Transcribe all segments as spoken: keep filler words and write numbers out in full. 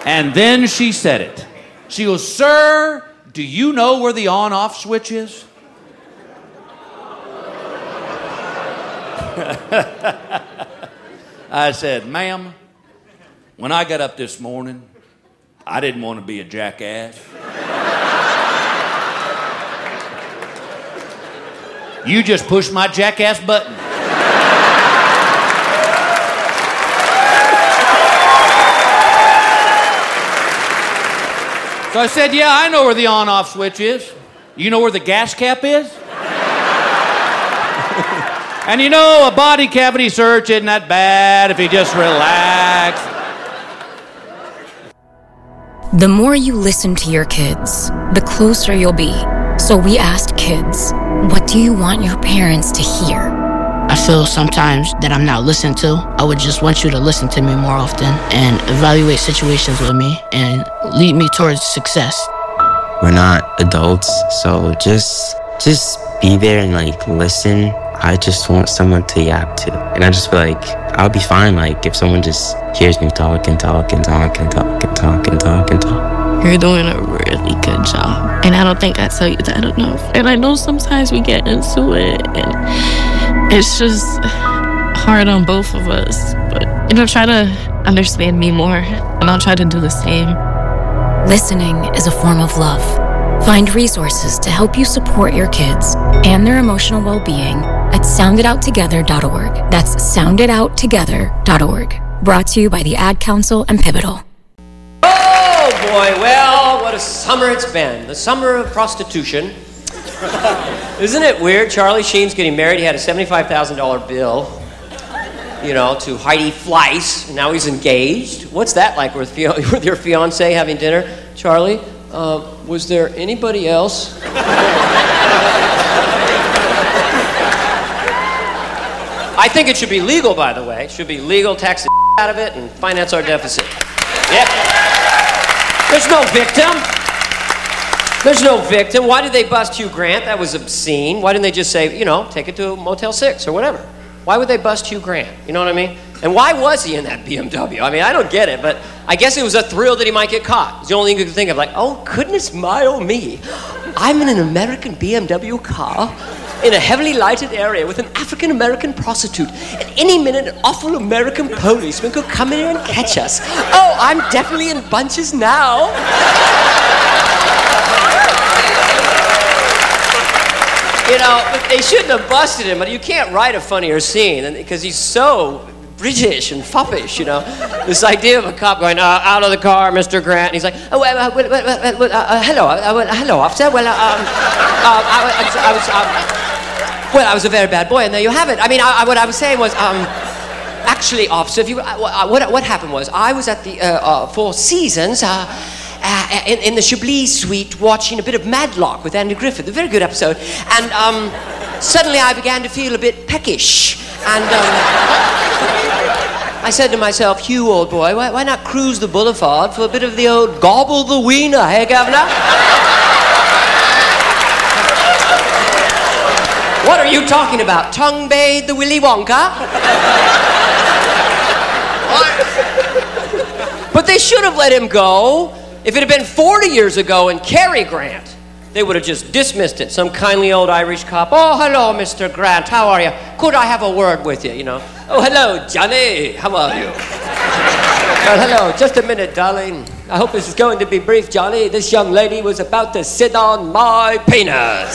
And then she said it. She goes, "Sir, do you know where the on-off switch is?" I said, "Ma'am, when I got up this morning, I didn't want to be a jackass. You just pushed my jackass button." So I said, "Yeah, I know where the on-off switch is. You know where the gas cap is?" And you know, a body cavity search isn't that bad if you just relax. The more you listen to your kids, the closer you'll be. So we asked kids, what do you want your parents to hear? I feel sometimes that I'm not listened to. I would just want you to listen to me more often and evaluate situations with me and lead me towards success. We're not adults, so just just be there and like listen. I just want someone to yap to. And I just feel like I'll be fine like if someone just hears me talk and talk and talk and talk and talk and talk and talk. You're doing a really good job. And I don't think I tell you that enough. And I know sometimes we get into it and it's just hard on both of us. But, you know, try to understand me more and I'll try to do the same. Listening is a form of love. Find resources to help you support your kids and their emotional well-being at sound it out together dot org. That's sound it out together dot org. Brought to you by the Ad Council and Pivotal. Oh boy, well, what a summer it's been. The summer of prostitution. Isn't it weird? Charlie Sheen's getting married. He had a seventy-five thousand dollars bill, you know, to Heidi Fleiss. And now he's engaged. What's that like with, with your fiance having dinner? Charlie, uh, was there anybody else? I think it should be legal, by the way. It should be legal, tax the out of it, and finance our deficit. Yep. There's no victim. There's no victim. Why did they bust Hugh Grant? That was obscene. Why didn't they just say, you know, take it to Motel six or whatever? Why would they bust Hugh Grant? You know what I mean? And why was he in that B M W? I mean, I don't get it, but I guess it was a thrill that he might get caught. It's the only thing you could think of, like, oh, goodness my, oh me. I'm in an American B M W car in a heavily lighted area with an African-American prostitute. At any minute, an awful American policeman could come in here and catch us. Oh, I'm definitely in bunches now. You know, they shouldn't have busted him, but you can't write a funnier scene because he's so British and foppish, you know. This idea of a cop going, uh, out of the car, Mister Grant, and he's like, oh, well, well, well, well, well, uh, hello, uh, well, hello, officer. Well, uh, um, uh, I, I, I was, um, well, I was a very bad boy, and there you have it. I mean, I, I, what I was saying was, um, actually, officer, if you, uh, what, what happened was, I was at the uh, uh, Four Seasons, uh, Uh, in, in the Chablis suite watching a bit of Madlock with Andy Griffith, a very good episode, and um, suddenly I began to feel a bit peckish, and um, I said to myself, Hugh, old boy, why, why not cruise the boulevard for a bit of the old gobble the wiener, hey, governor? What are you talking about, tongue bathe the Willy Wonka? But they should have let him go. If it had been forty years ago in Cary Grant, they would have just dismissed it. Some kindly old Irish cop. Oh, hello, Mister Grant. How are you? Could I have a word with you, you know? Oh, hello, Johnny. How are you? Well, hello. Just a minute, darling. I hope this is going to be brief, Johnny. This young lady was about to sit on my penis.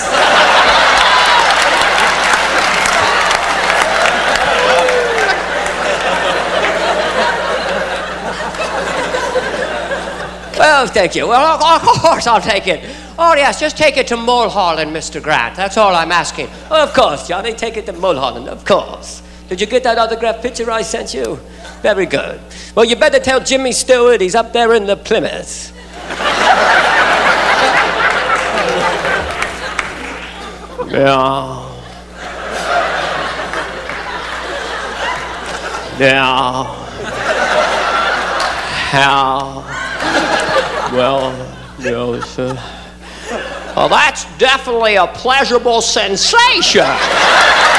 Well, thank you. Well, of course I'll take it. Oh, yes, just take it to Mulholland, Mister Grant. That's all I'm asking. Oh, of course, Johnny, take it to Mulholland, of course. Did you get that autographed picture I sent you? Very good. Well, you better tell Jimmy Stewart he's up there in the Plymouth. Yeah. Yeah. How? Well, you know, it's, uh, well, that's definitely a pleasurable sensation.